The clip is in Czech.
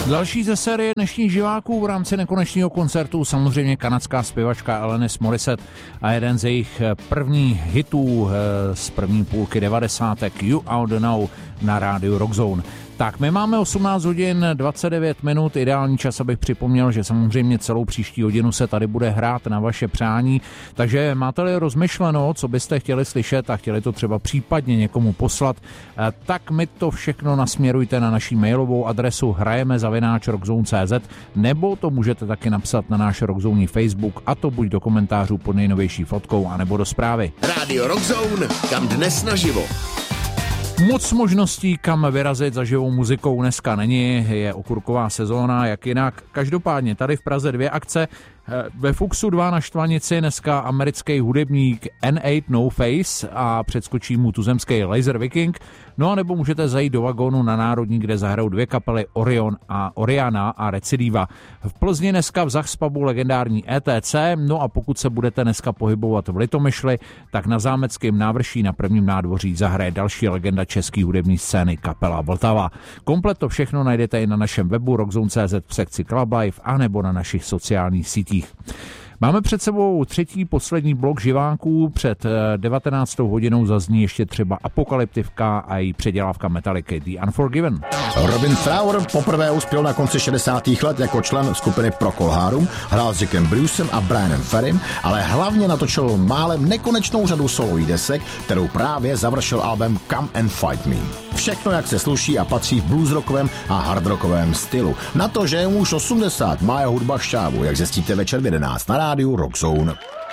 Další ze série dnešních živáků v rámci nekonečného koncertu samozřejmě kanadská zpěvačka Alanis Morissette a jeden z jejich prvních hitů z první půlky 90. You Oughta Know na rádiu Rockzone. Tak, my máme 18 hodin 29 minut, ideální čas, abych připomněl, že samozřejmě celou příští hodinu se tady bude hrát na vaše přání, takže máte-li rozmyšleno, co byste chtěli slyšet a chtěli to třeba případně někomu poslat, tak mi to všechno nasměrujte na naší mailovou adresu hrajeme@rockzone.cz nebo to můžete taky napsat na náš Rockzone Facebook, a to buď do komentářů pod nejnovější fotkou, anebo do zprávy. Rádio Rockzone, kam dnes naživo. Moc možností, kam vyrazit za živou muzikou dneska není, je okurková sezóna, jak jinak. Každopádně tady v Praze 2 akce. Ve Fuxu 2 na Štvanici dneska americký hudebník N8 No Face a předskočí mu tuzemský Laser Viking. No a nebo můžete zajít do Vagónu na Národní, kde zahrajou dvě kapely Oriana a Recidiva. V Plzni dneska v Zachspubu legendární ETC, no a pokud se budete dneska pohybovat v Litomyšli, tak na Zámeckém návrší na Prvním nádvoří zahraje další legenda české hudební scény kapela Vltava. Komplet to všechno najdete i na našem webu rockzone.cz v sekci Club Life a nebo na našich sociálních sítích. Máme před sebou třetí poslední blok živáků. Před 19. hodinou zazní ještě třeba Apokalyptivka a její předělávka Metallica The Unforgiven. Robin Trower poprvé uspěl na konci 60. let jako člen skupiny Procol Harum, hrál s Jackem Brucem a Brianem Ferrym, ale hlavně natočil málem nekonečnou řadu solových desek, kterou právě završil album Come and Fight Me. Všechno, jak se sluší a patří v bluesrockovém a hardrockovém stylu. Na to, že je mu už 80, má jeho hudba šťávu, jak zjistíte večer v 11 na rádiu Rockzone.